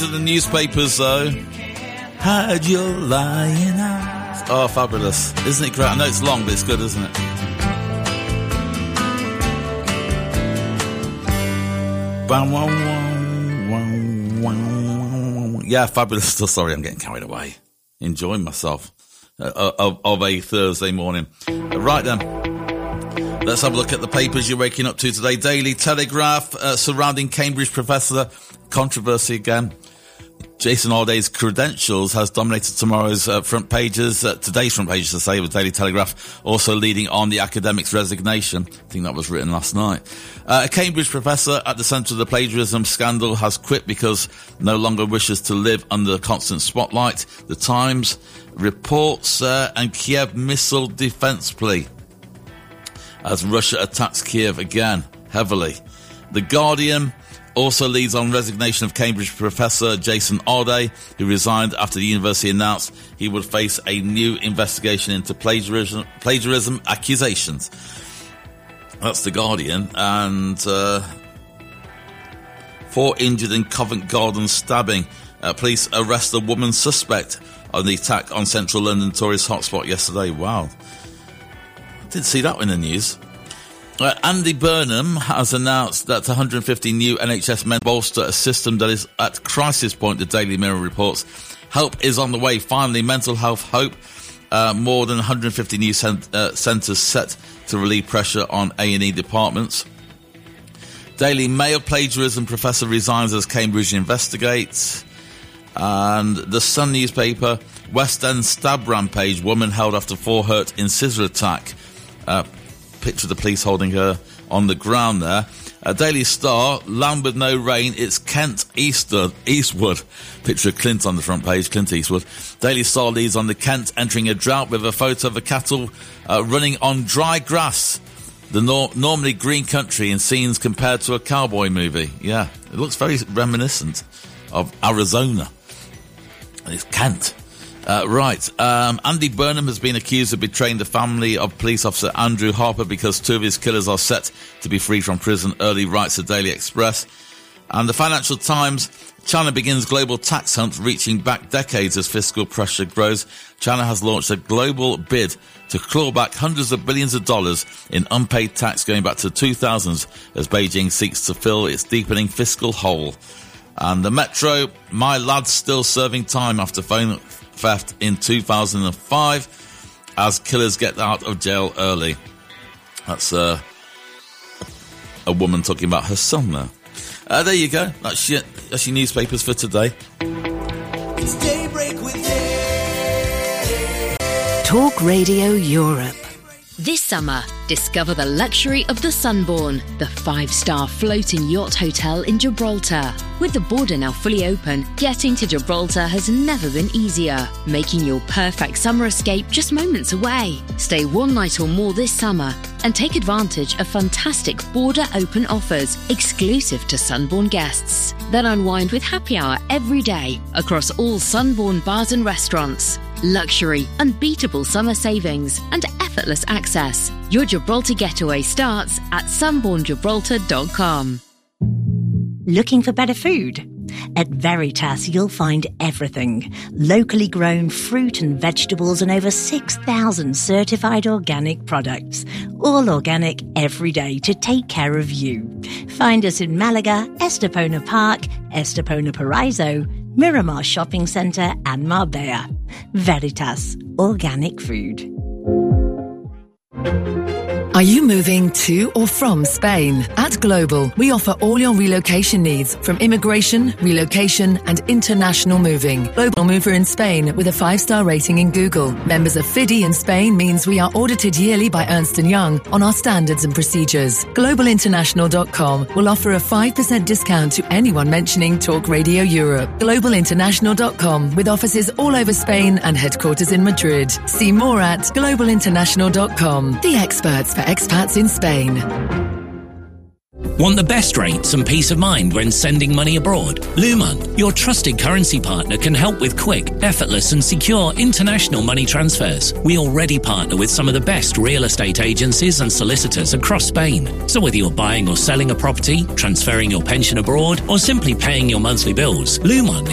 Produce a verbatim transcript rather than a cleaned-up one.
to the newspapers, though. Hide your lying eyes. Oh, fabulous. Isn't it great? I know it's long, but it's good, isn't it? Yeah, fabulous stuff. Sorry, I'm getting carried away. Enjoying myself uh, of, of a Thursday morning. Uh, right then, let's have a look at the papers you're waking up to today. Daily Telegraph, uh, surrounding Cambridge professor, controversy again. Jason Alday's credentials has dominated tomorrow's uh, front pages, uh, today's front pages, to say, with Daily Telegraph also leading on the academic's resignation. I think that was written last night. Uh, a Cambridge professor at the centre of the plagiarism scandal has quit because no longer wishes to live under constant spotlight. The Times reports uh, and Kiev missile defence plea as Russia attacks Kiev again, heavily. The Guardian also leads on resignation of Cambridge professor Jason Alday, who resigned after the university announced he would face a new investigation into plagiarism, plagiarism accusations. That's The Guardian. And uh, four injured in Covent Garden stabbing. Uh, police arrest a woman suspect of the attack on central London tourist hotspot yesterday. Wow. Didn't see that in the news. Uh, Andy Burnham has announced that one hundred fifty new N H S men bolster a system that is at crisis point, the Daily Mirror reports. Help is on the way. Finally, mental health hope. Uh, more than one hundred fifty new cent- uh, centres set to relieve pressure on A and E departments. Daily Mail, plagiarism professor resigns as Cambridge investigates. And the Sun newspaper, West End stab rampage, woman held after four hurt in scissor attack. Uh, picture of the police holding her on the ground there. A Daily Star, land with no rain, it's Kent Eastwood. Eastwood. Picture of Clint on the front page, Clint Eastwood. Daily Star leads on the Kent entering a drought with a photo of a cattle uh, running on dry grass. The nor- normally green country in scenes compared to a cowboy movie. Yeah, it looks very reminiscent of Arizona. And it's Kent. Uh, right, um, Andy Burnham has been accused of betraying the family of police officer Andrew Harper because two of his killers are set to be free from prison early, writes the Daily Express. And the Financial Times, China begins global tax hunt reaching back decades as fiscal pressure grows. China has launched a global bid to claw back hundreds of billions of dollars in unpaid tax going back to the two thousands as Beijing seeks to fill its deepening fiscal hole. And the Metro, my lad's still serving time after phone theft in two thousand five as killers get out of jail early. That's uh, a woman talking about her son there. Uh, there you go. That's your, that's your newspapers for today. It's Daybreak with Dave. Talk Radio Europe. This summer, discover the luxury of the Sunbourne, the five-star floating yacht hotel in Gibraltar. With the border now fully open, getting to Gibraltar has never been easier, making your perfect summer escape just moments away. Stay one night or more this summer and take advantage of fantastic border open offers exclusive to Sunbourne guests. Then unwind with happy hour every day across all Sunbourne bars and restaurants. Luxury, unbeatable summer savings and effortless access. Your Gibraltar getaway starts at sunbourne gibraltar dot com. Looking for better food? At Veritas, you'll find everything. Locally grown fruit and vegetables and over six thousand certified organic products. All organic every day to take care of you. Find us in Malaga, Estepona Park, Estepona Paraiso, Miramar Shopping Centre and Marbella. Veritas, organic food. Are you moving to or from Spain? At Global, we offer all your relocation needs, from immigration, relocation, and international moving. Global Mover in Spain with a five-star rating in Google. Members of F I D I in Spain means we are audited yearly by Ernst and Young on our standards and procedures. global international dot com will offer a five percent discount to anyone mentioning Talk Radio Europe. global international dot com with offices all over Spain and headquarters in Madrid. See more at global international dot com. The experts for expats in Spain. Want the best rates and peace of mind when sending money abroad? Luman, your trusted currency partner, can help with quick, effortless and secure international money transfers. We already partner with some of the best real estate agencies and solicitors across Spain. So whether you're buying or selling a property, transferring your pension abroad, or simply paying your monthly bills, Luman